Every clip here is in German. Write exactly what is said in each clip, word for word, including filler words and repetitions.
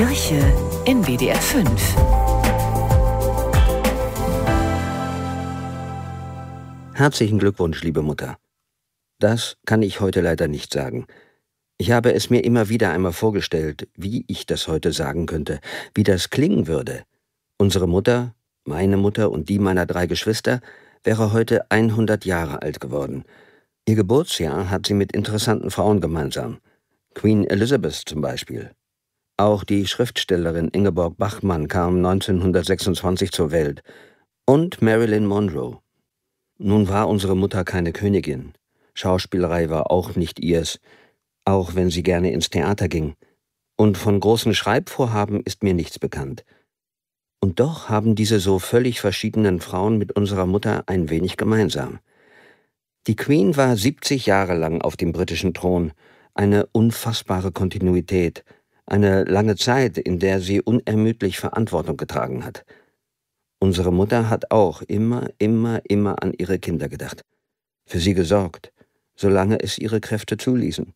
Kirche in W D R fünf. Herzlichen Glückwunsch, liebe Mutter. Das kann ich heute leider nicht sagen. Ich habe es mir immer wieder einmal vorgestellt, wie ich das heute sagen könnte, wie das klingen würde. Unsere Mutter, meine Mutter und die meiner drei Geschwister wäre heute hundert Jahre alt geworden. Ihr Geburtsjahr hat sie mit interessanten Frauen gemeinsam. Queen Elizabeth zum Beispiel. Auch die Schriftstellerin Ingeborg Bachmann kam neunzehnhundertsechsundzwanzig zur Welt. Und Marilyn Monroe. Nun war unsere Mutter keine Königin. Schauspielerei war auch nicht ihrs, auch wenn sie gerne ins Theater ging. Und von großen Schreibvorhaben ist mir nichts bekannt. Und doch haben diese so völlig verschiedenen Frauen mit unserer Mutter ein wenig gemeinsam. Die Queen war siebzig Jahre lang auf dem britischen Thron, eine unfassbare Kontinuität, eine lange Zeit, in der sie unermüdlich Verantwortung getragen hat. Unsere Mutter hat auch immer, immer, immer an ihre Kinder gedacht, für sie gesorgt, solange es ihre Kräfte zuließen.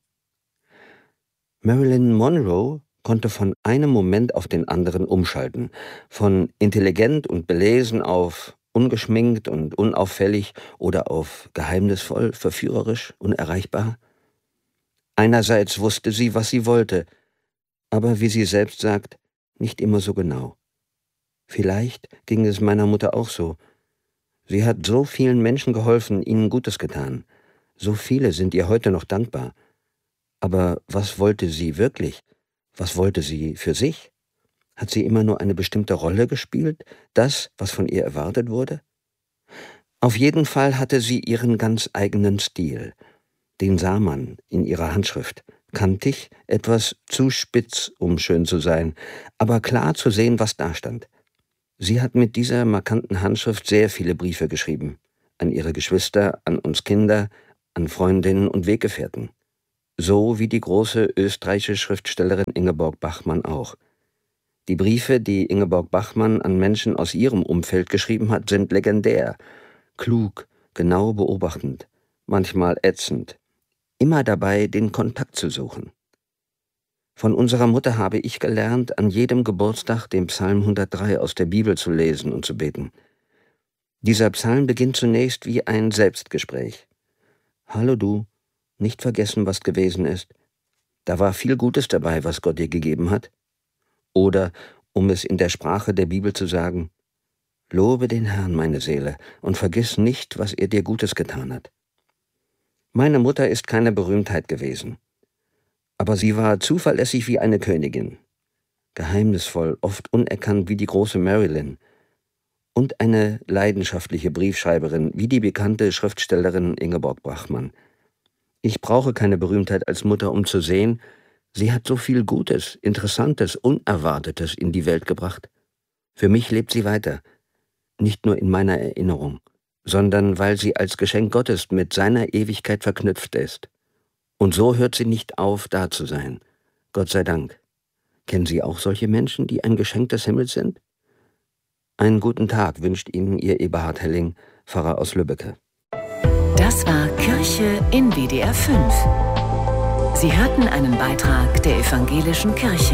Marilyn Monroe konnte von einem Moment auf den anderen umschalten, von intelligent und belesen auf ungeschminkt und unauffällig oder auf geheimnisvoll, verführerisch, unerreichbar. Einerseits wusste sie, was sie wollte, aber wie sie selbst sagt, nicht immer so genau. Vielleicht ging es meiner Mutter auch so. Sie hat so vielen Menschen geholfen, ihnen Gutes getan. So viele sind ihr heute noch dankbar. Aber was wollte sie wirklich? Was wollte sie für sich? Hat sie immer nur eine bestimmte Rolle gespielt? Das, was von ihr erwartet wurde? Auf jeden Fall hatte sie ihren ganz eigenen Stil. Den sah man in ihrer Handschrift. Kantig, etwas zu spitz, um schön zu sein, aber klar zu sehen, was da stand. Sie hat mit dieser markanten Handschrift sehr viele Briefe geschrieben. An ihre Geschwister, an uns Kinder, an Freundinnen und Weggefährten. So wie die große österreichische Schriftstellerin Ingeborg Bachmann auch. Die Briefe, die Ingeborg Bachmann an Menschen aus ihrem Umfeld geschrieben hat, sind legendär. Klug, genau beobachtend, manchmal ätzend. Immer dabei, den Kontakt zu suchen. Von unserer Mutter habe ich gelernt, an jedem Geburtstag den Psalm hundertdrei aus der Bibel zu lesen und zu beten. Dieser Psalm beginnt zunächst wie ein Selbstgespräch. Hallo du, nicht vergessen, was gewesen ist. Da war viel Gutes dabei, was Gott dir gegeben hat. Oder, um es in der Sprache der Bibel zu sagen, lobe den Herrn, meine Seele, und vergiss nicht, was er dir Gutes getan hat. Meine Mutter ist keine Berühmtheit gewesen. Aber sie war zuverlässig wie eine Königin, geheimnisvoll, oft unerkannt wie die große Marilyn und eine leidenschaftliche Briefschreiberin wie die bekannte Schriftstellerin Ingeborg Bachmann. Ich brauche keine Berühmtheit als Mutter, um zu sehen, sie hat so viel Gutes, Interessantes, Unerwartetes in die Welt gebracht. Für mich lebt sie weiter, nicht nur in meiner Erinnerung, sondern weil sie als Geschenk Gottes mit seiner Ewigkeit verknüpft ist. Und so hört sie nicht auf, da zu sein. Gott sei Dank. Kennen Sie auch solche Menschen, die ein Geschenk des Himmels sind? Einen guten Tag wünscht Ihnen Ihr Eberhard Helling, Pfarrer aus Lübbecke. Das war Kirche in W D R fünf. Sie hörten einen Beitrag der Evangelischen Kirche.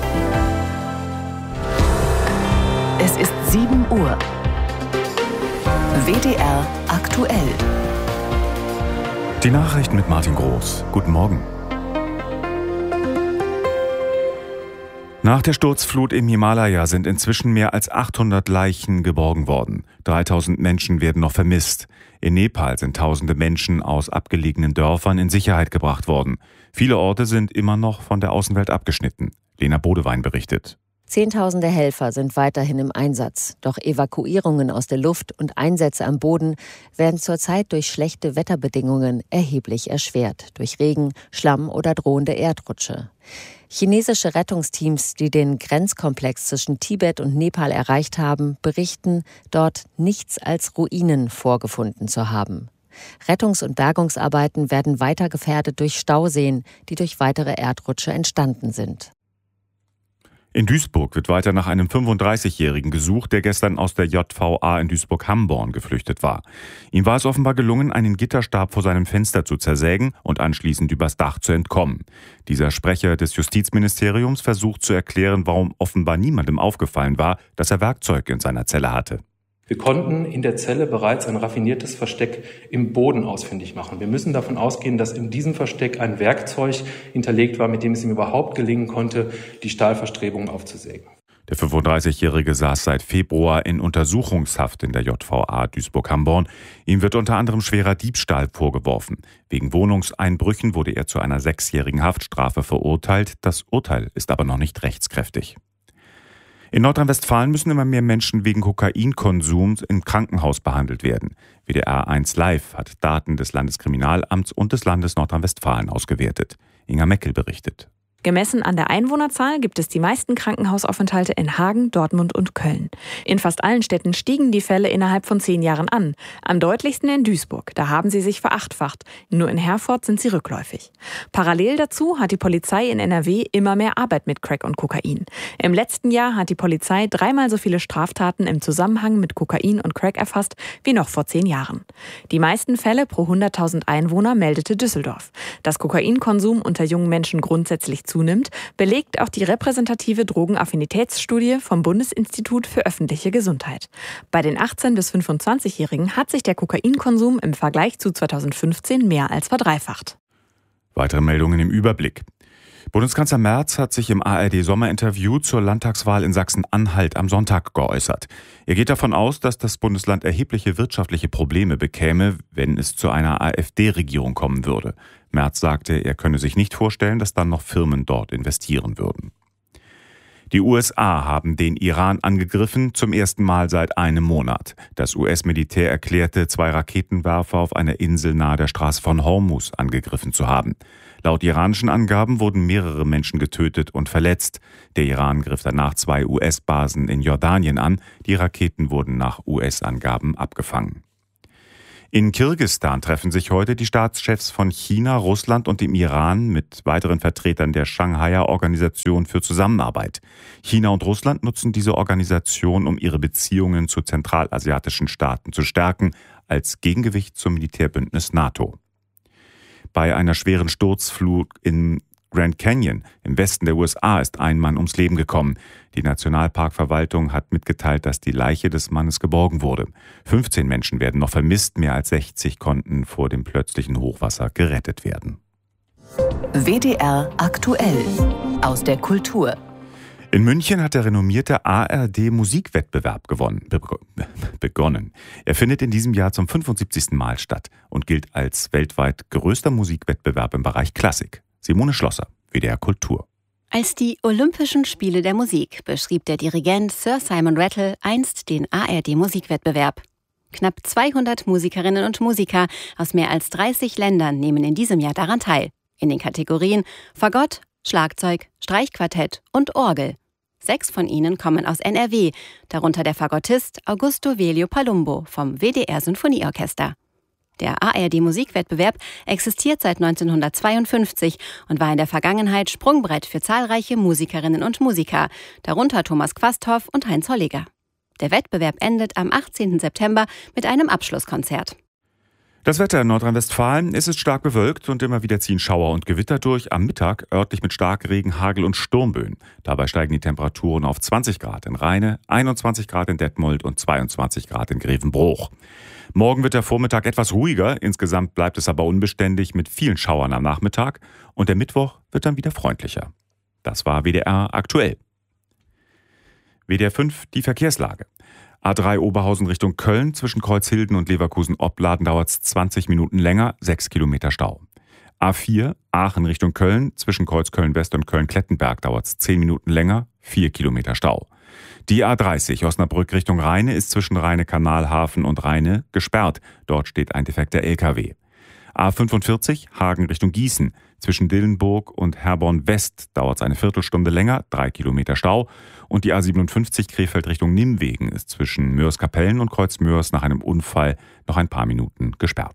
Es ist sieben Uhr. W D R aktuell. Die Nachrichten mit Martin Groß. Guten Morgen. Nach der Sturzflut im Himalaya sind inzwischen mehr als achthundert Leichen geborgen worden. dreitausend Menschen werden noch vermisst. In Nepal sind tausende Menschen aus abgelegenen Dörfern in Sicherheit gebracht worden. Viele Orte sind immer noch von der Außenwelt abgeschnitten. Lena Bodewein berichtet. Zehntausende Helfer sind weiterhin im Einsatz. Doch Evakuierungen aus der Luft und Einsätze am Boden werden zurzeit durch schlechte Wetterbedingungen erheblich erschwert. Durch Regen, Schlamm oder drohende Erdrutsche. Chinesische Rettungsteams, die den Grenzkomplex zwischen Tibet und Nepal erreicht haben, berichten, dort nichts als Ruinen vorgefunden zu haben. Rettungs- und Bergungsarbeiten werden weiter gefährdet durch Stauseen, die durch weitere Erdrutsche entstanden sind. In Duisburg wird weiter nach einem fünfunddreißigjährigen gesucht, der gestern aus der J V A in Duisburg-Hamborn geflüchtet war. Ihm war es offenbar gelungen, einen Gitterstab vor seinem Fenster zu zersägen und anschließend übers Dach zu entkommen. Dieser Sprecher des Justizministeriums versucht zu erklären, warum offenbar niemandem aufgefallen war, dass er Werkzeug in seiner Zelle hatte. Wir konnten in der Zelle bereits ein raffiniertes Versteck im Boden ausfindig machen. Wir müssen davon ausgehen, dass in diesem Versteck ein Werkzeug hinterlegt war, mit dem es ihm überhaupt gelingen konnte, die Stahlverstrebungen aufzusägen. Der fünfunddreißigjährige saß seit Februar in Untersuchungshaft in der J V A Duisburg-Hamborn. Ihm wird unter anderem schwerer Diebstahl vorgeworfen. Wegen Wohnungseinbrüchen wurde er zu einer sechsjährigen Haftstrafe verurteilt. Das Urteil ist aber noch nicht rechtskräftig. In Nordrhein-Westfalen müssen immer mehr Menschen wegen Kokainkonsums im Krankenhaus behandelt werden. W D R eins Live hat Daten des Landeskriminalamts und des Landes Nordrhein-Westfalen ausgewertet. Inga Meckel berichtet. Gemessen an der Einwohnerzahl gibt es die meisten Krankenhausaufenthalte in Hagen, Dortmund und Köln. In fast allen Städten stiegen die Fälle innerhalb von zehn Jahren an. Am deutlichsten in Duisburg, da haben sie sich verachtfacht. Nur in Herford sind sie rückläufig. Parallel dazu hat die Polizei in N R W immer mehr Arbeit mit Crack und Kokain. Im letzten Jahr hat die Polizei dreimal so viele Straftaten im Zusammenhang mit Kokain und Crack erfasst wie noch vor zehn Jahren. Die meisten Fälle pro hunderttausend Einwohner meldete Düsseldorf. Dass Kokainkonsum unter jungen Menschen grundsätzlich zunimmt, belegt auch die repräsentative Drogenaffinitätsstudie vom Bundesinstitut für öffentliche Gesundheit. Bei den achtzehn- bis fünfundzwanzigjährigen hat sich der Kokainkonsum im Vergleich zu zweitausendfünfzehn mehr als verdreifacht. Weitere Meldungen im Überblick. Bundeskanzler Merz hat sich im A R D-Sommerinterview zur Landtagswahl in Sachsen-Anhalt am Sonntag geäußert. Er geht davon aus, dass das Bundesland erhebliche wirtschaftliche Probleme bekäme, wenn es zu einer AfD-Regierung kommen würde. Merz sagte, er könne sich nicht vorstellen, dass dann noch Firmen dort investieren würden. Die U S A haben den Iran angegriffen, zum ersten Mal seit einem Monat. Das U S-Militär erklärte, zwei Raketenwerfer auf einer Insel nahe der Straße von Hormuz angegriffen zu haben. Laut iranischen Angaben wurden mehrere Menschen getötet und verletzt. Der Iran griff danach zwei U S-Basen in Jordanien an. Die Raketen wurden nach U S-Angaben abgefangen. In Kirgisistan treffen sich heute die Staatschefs von China, Russland und dem Iran mit weiteren Vertretern der Shanghaier Organisation für Zusammenarbeit. China und Russland nutzen diese Organisation, um ihre Beziehungen zu zentralasiatischen Staaten zu stärken, als Gegengewicht zum Militärbündnis NATO. Bei einer schweren Sturzflut in Grand Canyon im Westen der U S A ist ein Mann ums Leben gekommen. Die Nationalparkverwaltung hat mitgeteilt, dass die Leiche des Mannes geborgen wurde. fünfzehn Menschen werden noch vermisst, mehr als sechzig konnten vor dem plötzlichen Hochwasser gerettet werden. W D R aktuell aus der Kultur. In München hat der renommierte A R D-Musikwettbewerb gewonnen, be- begonnen. Er findet in diesem Jahr zum fünfundsiebzigsten Mal statt und gilt als weltweit größter Musikwettbewerb im Bereich Klassik. Simone Schlosser, W D R Kultur. Als die Olympischen Spiele der Musik beschrieb der Dirigent Sir Simon Rattle einst den A R D-Musikwettbewerb. Knapp zweihundert Musikerinnen und Musiker aus mehr als dreißig Ländern nehmen in diesem Jahr daran teil. In den Kategorien Fagott, Schlagzeug, Streichquartett und Orgel. Sechs von ihnen kommen aus N R W, darunter der Fagottist Augusto Velio Palumbo vom W D R Sinfonieorchester. Der A R D-Musikwettbewerb existiert seit neunzehnhundertzweiundfünfzig und war in der Vergangenheit Sprungbrett für zahlreiche Musikerinnen und Musiker, darunter Thomas Quasthoff und Heinz Holliger. Der Wettbewerb endet am achtzehnten September mit einem Abschlusskonzert. Das Wetter in Nordrhein-Westfalen: Es ist stark bewölkt und immer wieder ziehen Schauer und Gewitter durch. Am Mittag örtlich mit Starkregen, Hagel und Sturmböen. Dabei steigen die Temperaturen auf zwanzig Grad in Rheine, einundzwanzig Grad in Detmold und zweiundzwanzig Grad in Grevenbroich. Morgen wird der Vormittag etwas ruhiger. Insgesamt bleibt es aber unbeständig mit vielen Schauern am Nachmittag. Und der Mittwoch wird dann wieder freundlicher. Das war W D R aktuell. W D R fünf, die Verkehrslage. A drei Oberhausen Richtung Köln, zwischen Kreuzhilden und Leverkusen-Opladen dauert es zwanzig Minuten länger, sechs Kilometer Stau. A vier Aachen Richtung Köln, zwischen Kreuzköln-West und Köln-Klettenberg dauert es zehn Minuten länger, vier Kilometer Stau. Die A dreißig Osnabrück Richtung Rheine ist zwischen Rheine-Kanalhafen und Rheine gesperrt. Dort steht ein defekter L K W. A fünfundvierzig Hagen Richtung Gießen. Zwischen Dillenburg und Herborn-West dauert es eine Viertelstunde länger, drei Kilometer Stau. Und die A siebenundfünfzig Krefeld Richtung Nimwegen ist zwischen Mörs-Kapellen und Kreuzmörs nach einem Unfall noch ein paar Minuten gesperrt.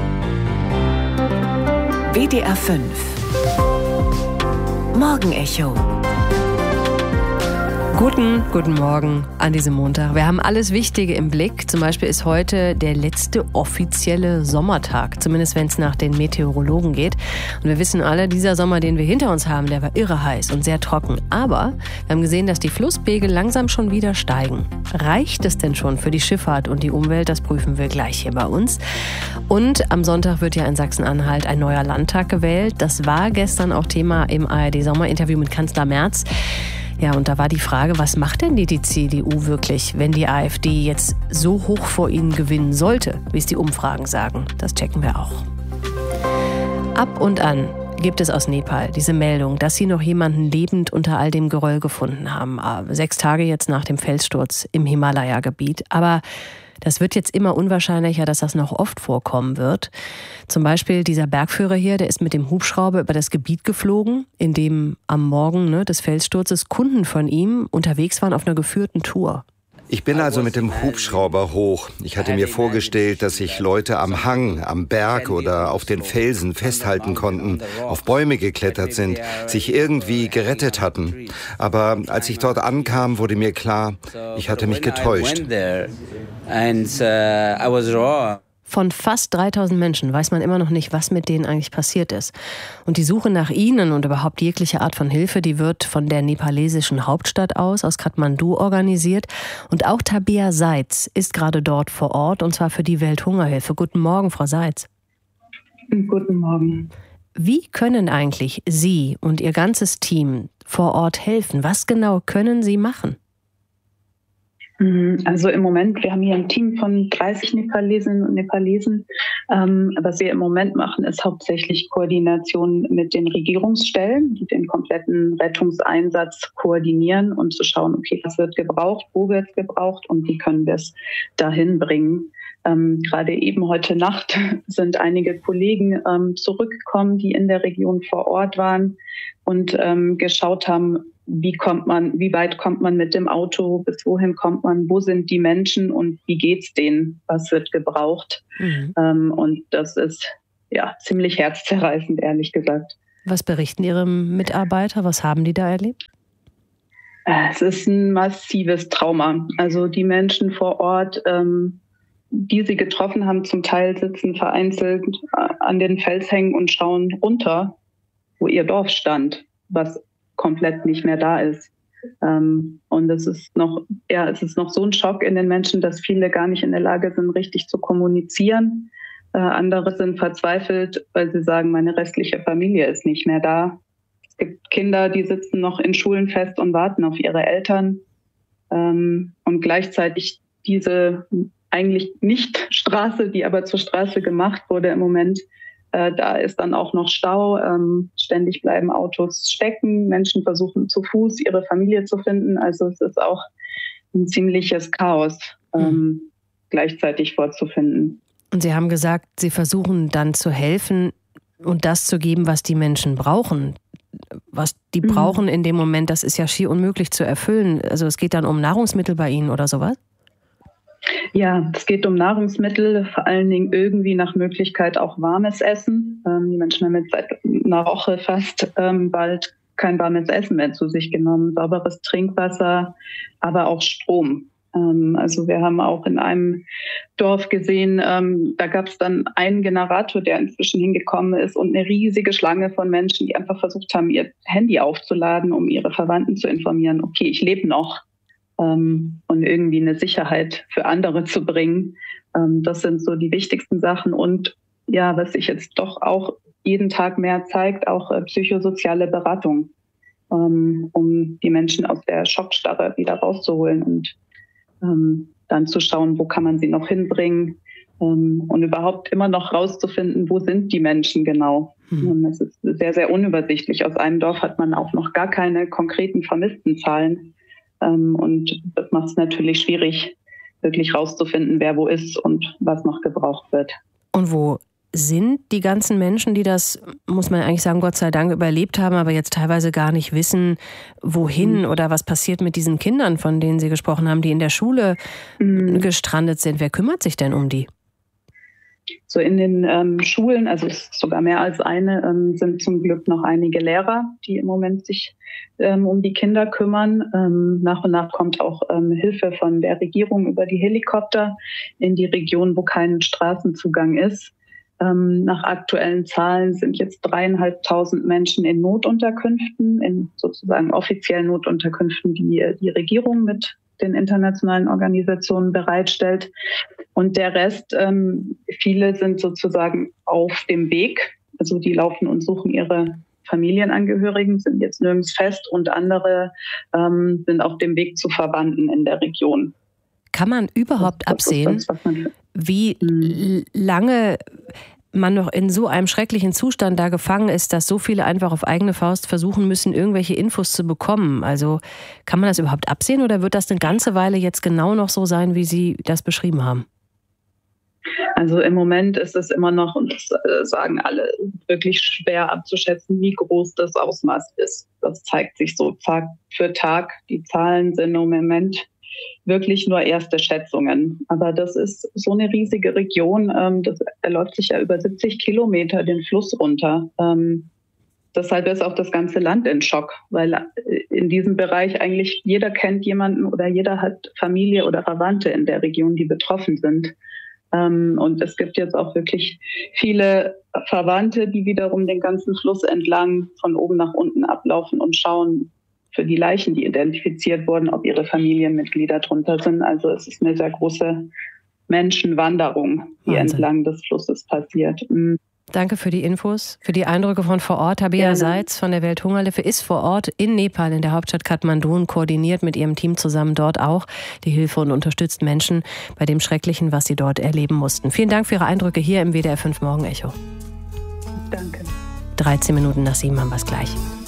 W D R fünf Morgenecho. Guten, guten Morgen an diesem Montag. Wir haben alles Wichtige im Blick. Zum Beispiel ist heute der letzte offizielle Sommertag, zumindest wenn es nach den Meteorologen geht. Und wir wissen alle, dieser Sommer, den wir hinter uns haben, der war irre heiß und sehr trocken. Aber wir haben gesehen, dass die Flusspegel langsam schon wieder steigen. Reicht es denn schon für die Schifffahrt und die Umwelt? Das prüfen wir gleich hier bei uns. Und am Sonntag wird ja in Sachsen-Anhalt ein neuer Landtag gewählt. Das war gestern auch Thema im A R D-Sommerinterview mit Kanzler Merz. Ja, und da war die Frage, was macht denn die C D U wirklich, wenn die AfD jetzt so hoch vor ihnen gewinnen sollte, wie es die Umfragen sagen? Das checken wir auch. Ab und an gibt es aus Nepal diese Meldung, dass sie noch jemanden lebend unter all dem Geröll gefunden haben. Sechs Tage jetzt nach dem Felssturz im Himalaya-Gebiet. Aber das wird jetzt immer unwahrscheinlicher, dass das noch oft vorkommen wird. Zum Beispiel dieser Bergführer hier, der ist mit dem Hubschrauber über das Gebiet geflogen, in dem am Morgen ne, des Felssturzes Kunden von ihm unterwegs waren auf einer geführten Tour. Ich bin also mit dem Hubschrauber hoch. Ich hatte mir vorgestellt, dass sich Leute am Hang, am Berg oder auf den Felsen festhalten konnten, auf Bäume geklettert sind, sich irgendwie gerettet hatten. Aber als ich dort ankam, wurde mir klar, ich hatte mich getäuscht. Von fast dreitausend Menschen weiß man immer noch nicht, was mit denen eigentlich passiert ist. Und die Suche nach ihnen und überhaupt jegliche Art von Hilfe, die wird von der nepalesischen Hauptstadt aus, aus Kathmandu, organisiert. Und auch Tabea Seitz ist gerade dort vor Ort, und zwar für die Welthungerhilfe. Guten Morgen, Frau Seitz. Guten Morgen. Wie können eigentlich Sie und Ihr ganzes Team vor Ort helfen? Was genau können Sie machen? Also im Moment, wir haben hier ein Team von dreißig Nepalesinnen und Nepalesen. Ähm, was wir im Moment machen, ist hauptsächlich Koordination mit den Regierungsstellen, die den kompletten Rettungseinsatz koordinieren und zu schauen, okay, was wird gebraucht, wo wird es gebraucht und wie können wir es dahin bringen. Ähm, gerade eben heute Nacht sind einige Kollegen ähm, zurückgekommen, die in der Region vor Ort waren und ähm, geschaut haben, wie kommt man, wie weit kommt man mit dem Auto, bis wohin kommt man, wo sind die Menschen und wie geht's denen, was wird gebraucht. Mhm. Ähm, und das ist ja ziemlich herzzerreißend, ehrlich gesagt. Was berichten Ihre Mitarbeiter? Was haben die da erlebt? Es ist ein massives Trauma. Also die Menschen vor Ort, ähm, die sie getroffen haben, zum Teil sitzen vereinzelt an den Felshängen und schauen runter, wo ihr Dorf stand, was komplett nicht mehr da ist. Ähm, und es ist noch, ja, es ist noch so ein Schock in den Menschen, dass viele gar nicht in der Lage sind, richtig zu kommunizieren. Äh, andere sind verzweifelt, weil sie sagen, meine restliche Familie ist nicht mehr da. Es gibt Kinder, die sitzen noch in Schulen fest und warten auf ihre Eltern. Ähm, und gleichzeitig diese eigentlich nicht Straße, die aber zur Straße gemacht wurde im Moment, Äh, da ist dann auch noch Stau, ähm, ständig bleiben Autos stecken, Menschen versuchen zu Fuß ihre Familie zu finden. Also es ist auch ein ziemliches Chaos ähm, mhm. gleichzeitig vorzufinden. Und Sie haben gesagt, Sie versuchen dann zu helfen und das zu geben, was die Menschen brauchen. Was die mhm. brauchen in dem Moment, das ist ja schier unmöglich zu erfüllen. Also es geht dann um Nahrungsmittel bei Ihnen oder sowas? Ja, es geht um Nahrungsmittel, vor allen Dingen irgendwie nach Möglichkeit auch warmes Essen. Ähm, die Menschen haben jetzt seit einer Woche fast ähm, bald kein warmes Essen mehr zu sich genommen. Sauberes Trinkwasser, aber auch Strom. Ähm, also wir haben auch in einem Dorf gesehen, ähm, da gab es dann einen Generator, der inzwischen hingekommen ist und eine riesige Schlange von Menschen, die einfach versucht haben, ihr Handy aufzuladen, um ihre Verwandten zu informieren. Okay, ich lebe noch. Und irgendwie eine Sicherheit für andere zu bringen. Das sind so die wichtigsten Sachen. Und ja, was sich jetzt doch auch jeden Tag mehr zeigt, auch psychosoziale Beratung, um die Menschen aus der Schockstarre wieder rauszuholen und dann zu schauen, wo kann man sie noch hinbringen und überhaupt immer noch rauszufinden, wo sind die Menschen genau. Mhm. Das ist sehr, sehr unübersichtlich. Aus einem Dorf hat man auch noch gar keine konkreten Vermisstenzahlen. Und das macht es natürlich schwierig, wirklich rauszufinden, wer wo ist und was noch gebraucht wird. Und wo sind die ganzen Menschen, die das, muss man eigentlich sagen, Gott sei Dank überlebt haben, aber jetzt teilweise gar nicht wissen, wohin mhm. oder was passiert mit diesen Kindern, von denen Sie gesprochen haben, die in der Schule mhm. gestrandet sind? Wer kümmert sich denn um die? So in den ähm, Schulen, also es ist sogar mehr als eine, ähm, sind zum Glück noch einige Lehrer, die im Moment sich ähm, um die Kinder kümmern. Ähm, nach und nach kommt auch ähm, Hilfe von der Regierung über die Helikopter in die Region, wo kein Straßenzugang ist. Ähm, nach aktuellen Zahlen sind jetzt dreieinhalbtausend Menschen in Notunterkünften, in sozusagen offiziellen Notunterkünften, die die Regierung mit den internationalen Organisationen bereitstellt. Und der Rest, ähm, viele sind sozusagen auf dem Weg. Also die laufen und suchen ihre Familienangehörigen, sind jetzt nirgends fest und andere ähm, sind auf dem Weg zu Verwandten in der Region. Kann man überhaupt das, das absehen, das, man, wie hm. lange man noch in so einem schrecklichen Zustand da gefangen ist, dass so viele einfach auf eigene Faust versuchen müssen, irgendwelche Infos zu bekommen? Also kann man das überhaupt absehen oder wird das eine ganze Weile jetzt genau noch so sein, wie Sie das beschrieben haben? Also im Moment ist es immer noch, und das sagen alle, wirklich schwer abzuschätzen, wie groß das Ausmaß ist. Das zeigt sich so Tag für Tag. Die Zahlen sind im Moment wirklich nur erste Schätzungen. Aber das ist so eine riesige Region, ähm, das erläuft sich ja über siebzig Kilometer den Fluss runter. Ähm, deshalb ist auch das ganze Land in Schock, weil in diesem Bereich eigentlich jeder kennt jemanden oder jeder hat Familie oder Verwandte in der Region, die betroffen sind. Ähm, und es gibt jetzt auch wirklich viele Verwandte, die wiederum den ganzen Fluss entlang von oben nach unten ablaufen und schauen, für die Leichen, die identifiziert wurden, ob ihre Familienmitglieder drunter sind. Also es ist eine sehr große Menschenwanderung, die Wahnsinn. Entlang des Flusses passiert. Mhm. Danke für die Infos, für die Eindrücke von vor Ort. Tabea Gerne. Seitz von der Welthungerhilfe ist vor Ort in Nepal, in der Hauptstadt Kathmandu, und koordiniert mit ihrem Team zusammen dort auch die Hilfe und unterstützt Menschen bei dem Schrecklichen, was sie dort erleben mussten. Vielen Dank für Ihre Eindrücke hier im W D R fünf Morgen Echo. Danke. dreizehn Minuten nach sieben haben wir es gleich.